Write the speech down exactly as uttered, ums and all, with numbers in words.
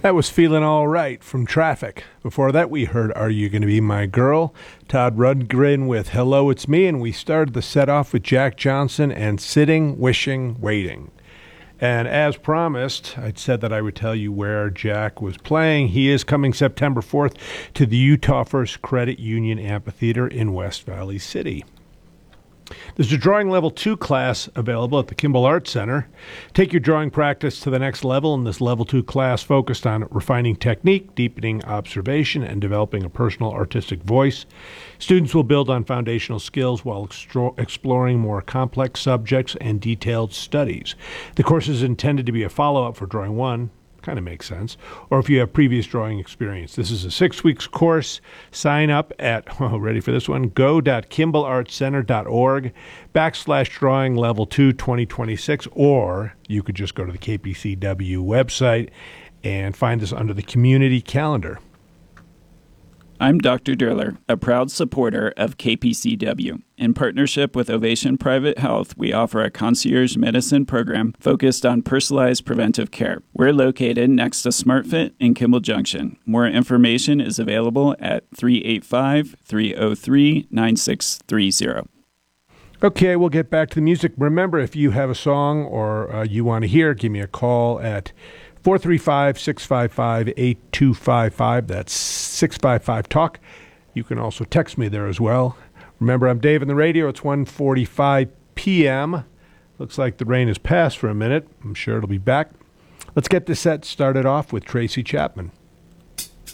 That was Feeling All Right from Traffic. Before that, we heard Are You Gonna Be My Girl? Todd Rundgren with Hello, It's Me, and we started the set off with Jack Johnson and Sitting, Wishing, Waiting. And as promised, I'd said that I would tell you where Jack was playing. He is coming September fourth to the Utah First Credit Union Amphitheater in West Valley City. There's a drawing level two class available at the Kimball Art Center. Take your drawing practice to the next level in this level two class focused on refining technique, deepening observation, and developing a personal artistic voice. Students will build on foundational skills while extro- exploring more complex subjects and detailed studies. The course is intended to be a follow-up for drawing one. Kind of makes sense. Or if you have previous drawing experience. This is a six weeks course. Sign up at, oh, ready for this one, go.kimball.artcenter.org backslash drawing level two 2026. Or you could just go to the K P C W website and find this under the community calendar. I'm Doctor Durler, a proud supporter of K P C W. In partnership with Ovation Private Health, we offer a concierge medicine program focused on personalized preventive care. We're located next to SmartFit in Kimball Junction. More information is available at three eight five, three oh three, nine six three zero. Okay, we'll get back to the music. Remember, if you have a song or uh, you want to hear, give me a call at four three five, six five five, eight two five five. That's six five five talk. You can also text me there as well. Remember, I'm Dave on the radio. It's one forty-five p.m. Looks like the rain has passed for a minute. I'm sure it'll be back. Let's get this set started off with Tracy Chapman.